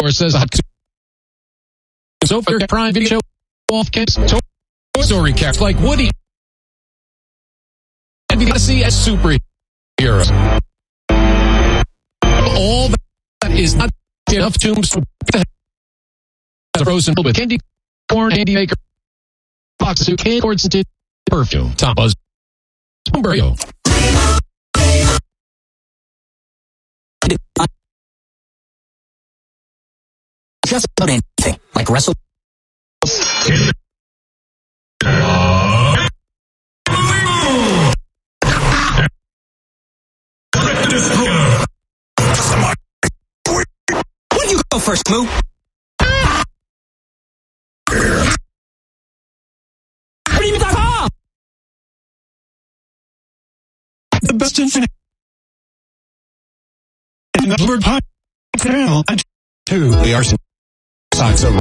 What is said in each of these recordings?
says hot so for your Prime Video off kids Toy Story cats like Woody and you see as superheroes. All that is not enough tombs a frozen with candy corn, candy maker, boxes of candy cords and perfume. Tom Buzz. Burrito. Just about anything, like wrestle. Where do you go first, Moo? The best infinite in the Blurred Pod channel and to the arson socks of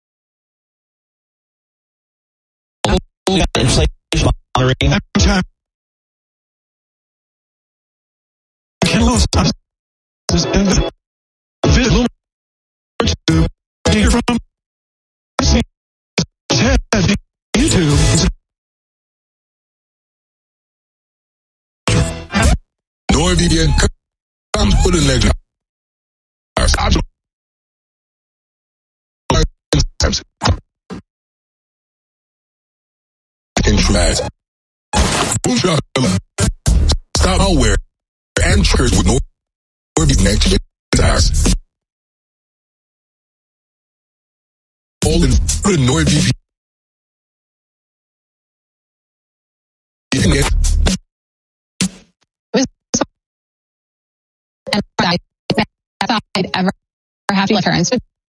inflation monitoring time kilos and visible to hear from YouTube. NordVPN comes with a legend. Stop malware and triggers with NordVPN activate attacks. All in for NordVPN. You can get I'd ever have to returns.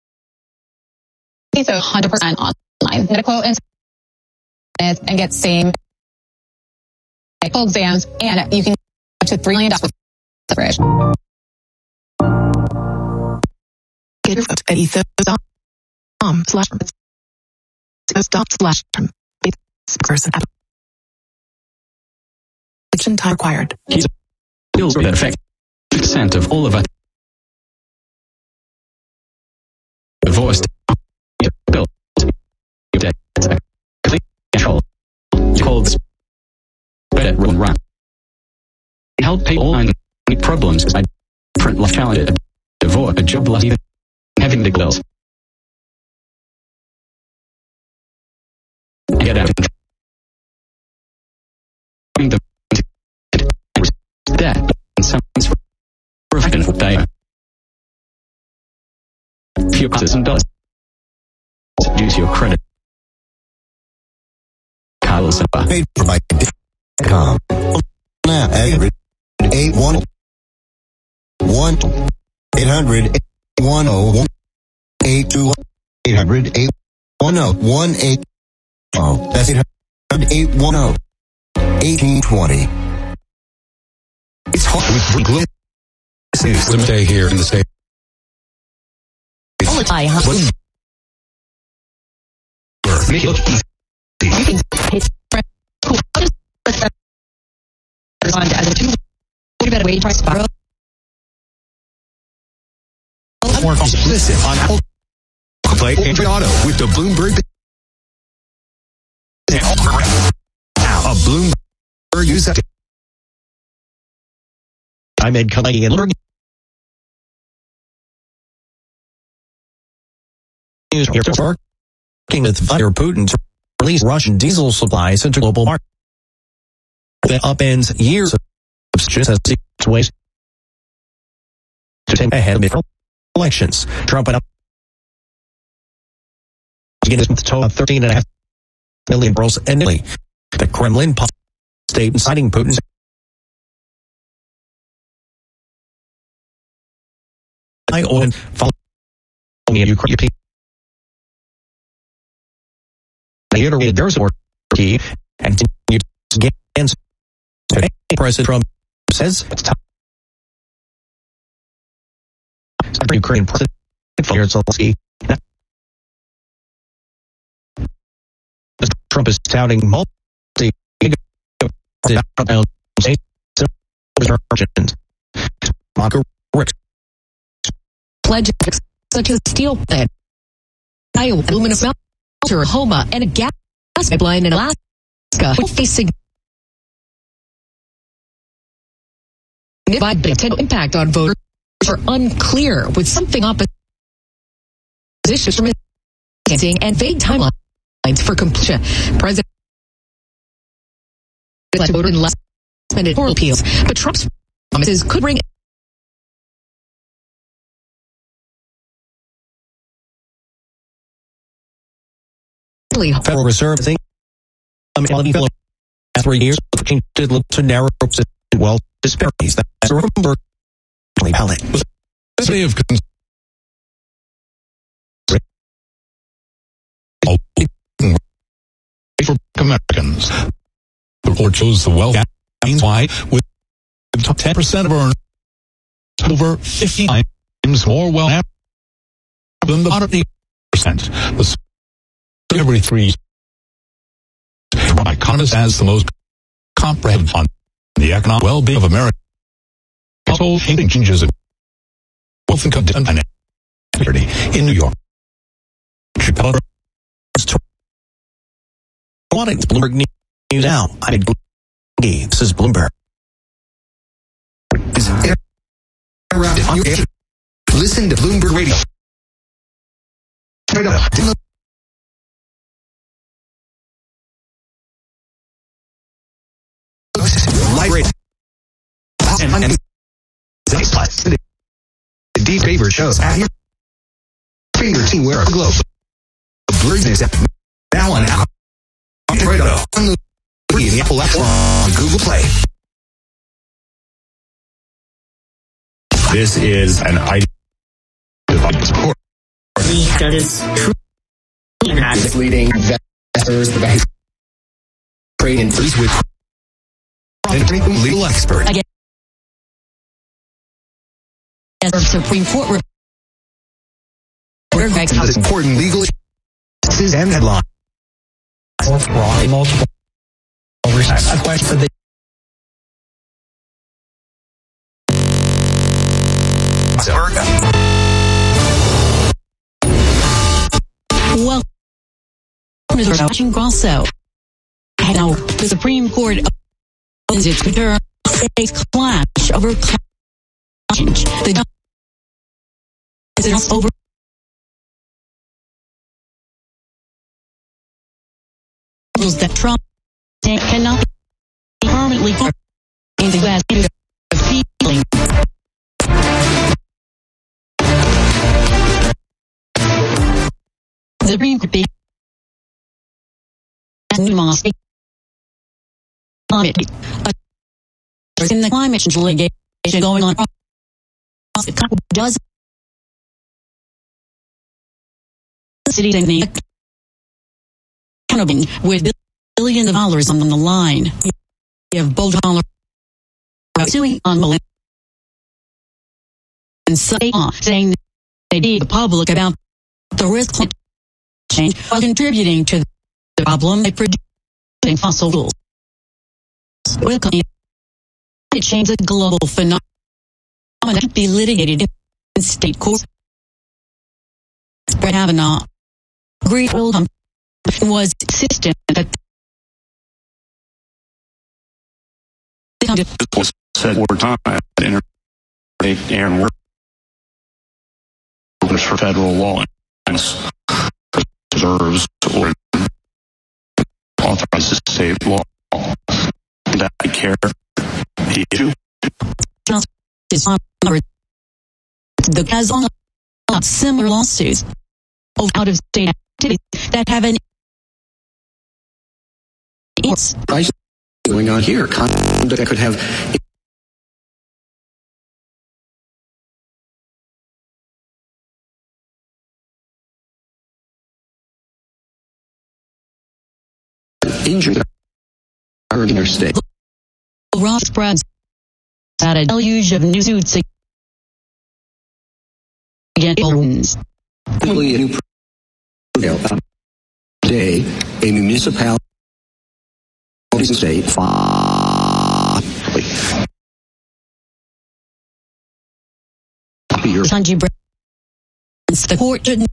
So 100% online. Get a quote and get same full exams, and you can up to $3 million with coverage. Get your quote at ethos.com/person time required. Bills that affect 50% of all of us. Divorced. Bill. Control. Called better run run. Help people find problems by different life challenges. Divorce, a job loss, even having the girls. Get out of control. That and someone's for a day. Few passes and dollars. Use your credit. Carlos Silva. Paid for by .com. Now, 811 800 101 82 800 810 18. Oh, that's 800 810 1820. It's hot with glue. Stay here in the state. Make it look easy. Listen on play Android Auto with the Bloomberg. Now, a Bloomberg user. I'm Ed Cully and learning. Working with Vladimir Putin to release Russian diesel supplies into global market that upends years of ways to take ahead of elections. Trump went up against the total of 13.5 million barrels annually. The Kremlin state citing Putin's oil following Ukraine. They iterated their support for Kyiv and continued against today. President Trump says it's time. Ukraine President Vladimir Zelensky. Trump is touting pledge such as steel plant, Iowa, aluminum smelter, Homa, and a gas pipeline in Alaska, facing by potential impact on voters are unclear, with something opposition from and vague timelines for completion. President voted in last minute oral appeals, but Trump's promises could bring Federal Reserve saying 3 years did look to narrow wealth disparities. That's a Bloomberg ballot. Of for Americans. The report shows the wealth gap means why, with the top 10% of earners over 50 times more wealth than the bottom 8%. The every 3 years, economists as the most comprehensive on the economic well-being of America. Household changes of wealth and dynamic in New York. Wanting Bloomberg News now. This is Bloomberg. Listen to Bloomberg Radio. Live radio. And the deep favorite shows at your favorite team where a globe. Business now on Android Auto, on the Apple App Store, on Google Play. This is an idea support. That is true. Misleading investors, the bank trade in fees with legal expert. Supreme Court important legal issues and headlines. Multiple a question for the Welcome to the Washington Grosso. Now, the Supreme Court opens its return state's clash over change. The over that Trump cannot be permanently in the U.S. feeling. The Supreme Court in the climate change litigation going on across the country does cities and the with billions of dollars on the line. You have both dollars suing on Malin and saying they need the public about the risk of change while contributing to the problem by producing fossil fuels. Oil companies change a global phenomenon to be litigated in state courts. Brett Kavanaugh, great oil company, was insistent that said over time Aaron work for federal law and preserves or authorizes state law that I care the issue. The has similar lawsuits of out-of-state activities that have an what's going on here? Conduct that could have injured in our state. Ross spreads at a deluge of new suits against today, a municipality state Sanjay the court didn't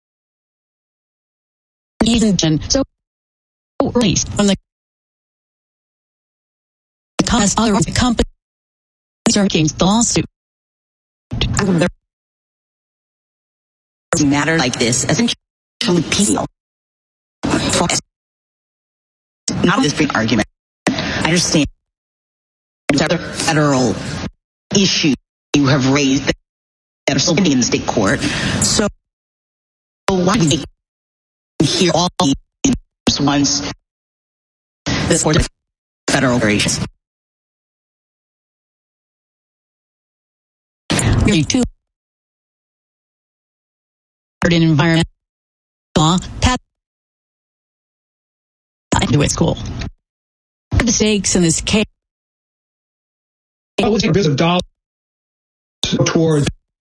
even so released from the cause other companies are against the lawsuit. Matter like this essentially piecemeal. Not this big argument. I understand other federal issues you have raised that are still pending in the state court. So why do we hear all these once this court of federal operations? Really, too. In environmental law, Pat into its school. The stakes in this case. We'll take a bit of dollars towards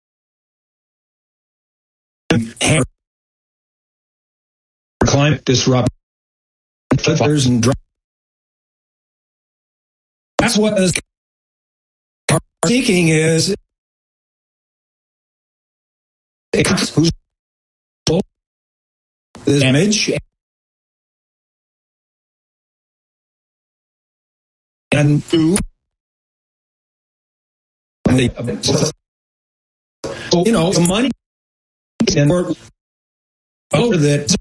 climate disruption, fires and drought. That's what is seeking is who's the damage and food. And they, so, the money and over that.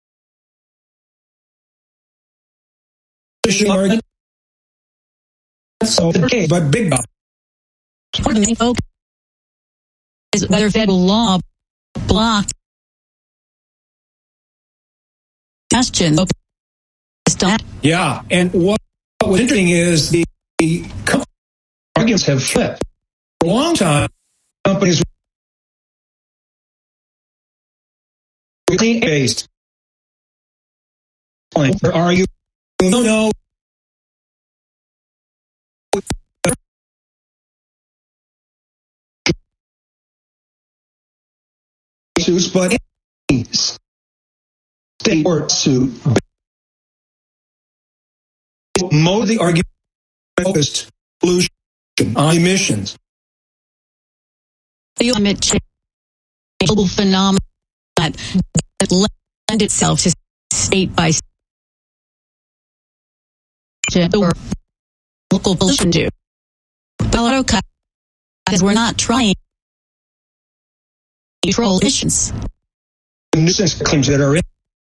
So, okay, but big bucks. Many folks is whether federal law blocked question. Yeah, and what was interesting is the arguments have flipped. For a long time, companies were based on arguing, no. But state court suit, most of the argument focused pollution on emissions. The climate change global phenomenon that lend itself to state by state or local pollution do. But because we're not trying to control emissions. Nuisance claims that are in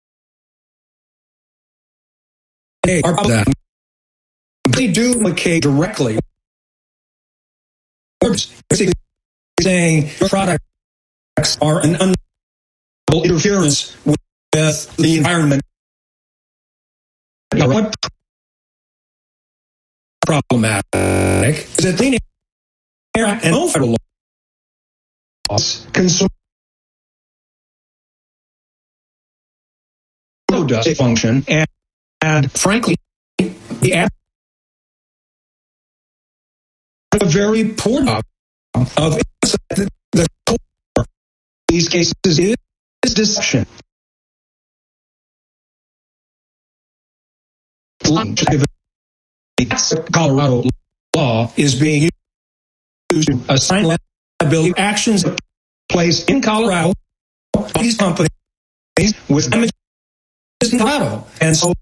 are that they do implicate directly. Basically saying your products are an unlawful interference with the environment. What problematic is that clean air and all federal laws consume does function and frankly the a very poor job of the core these cases is deception. Colorado law is being used to assign liability actions that place in Colorado by these companies with damages in Colorado, and so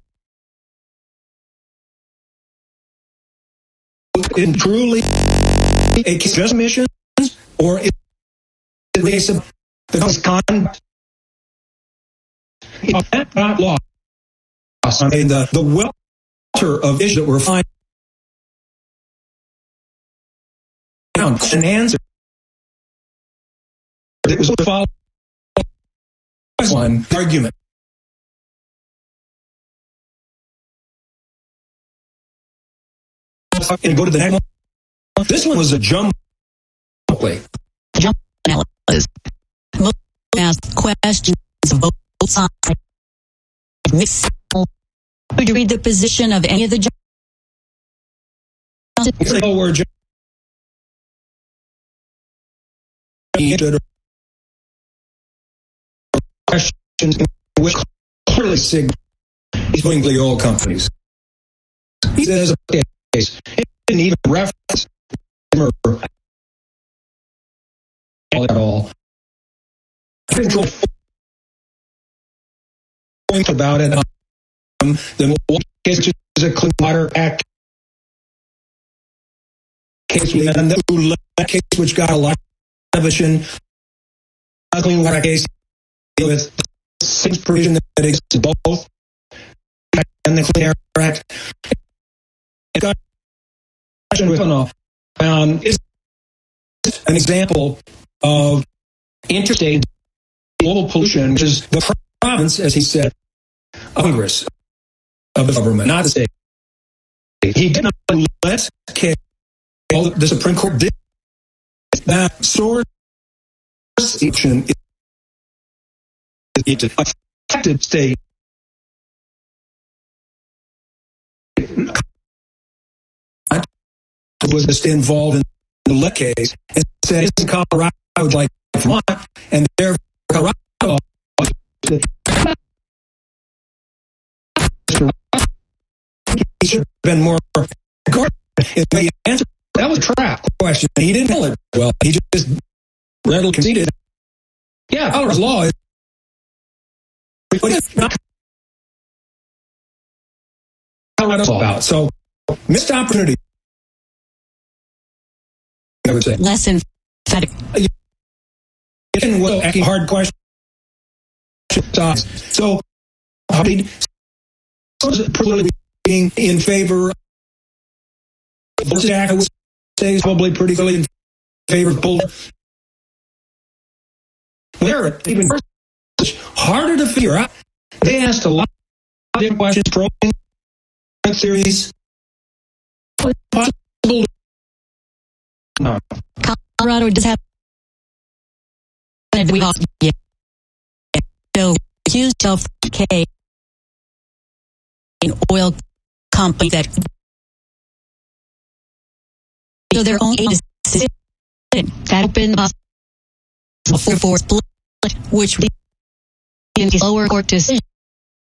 in truly a case of emissions, or is it a case of the conduct of that law? I mean, the welter of issues that we're finding an answer that was followed one argument. And go to the next one. This one was a jump play. Jump analysis. Most asked questions of both sides. Would you read the position of any of the judges? Questions which clearly signal he's going to the oil companies. He says, okay, it didn't even reference at all. control point about it. The case, which is a Clean Water Act case, and the case which got a lot of attention. The Clean Water case with the same provision that exists in both and the Clean Air Act. It got with is an example of interstate global pollution, which is the province, as he said, of Congress, of the government, not the state. He did not let the Supreme Court did that source action is affected state. Was just involved in the Lett case and said, "Isn't Colorado like Vermont?" And therefore, Colorado should have been more aggressive in the answer. That was a trap question. He didn't know it well. He just readily conceded. Yeah, Colorado's law is, but it's not Colorado's law about. So, missed opportunity. I would say less emphatic. It was asking hard questions. So, probably being in favor of Jack, I would say, is probably pretty clearly in favor of Boulder. They're even harder to figure out. They asked a lot of different questions, pro and series. Possible. Colorado does have so accused of an oil company that so their own decision that opened up before split, which in the lower court decision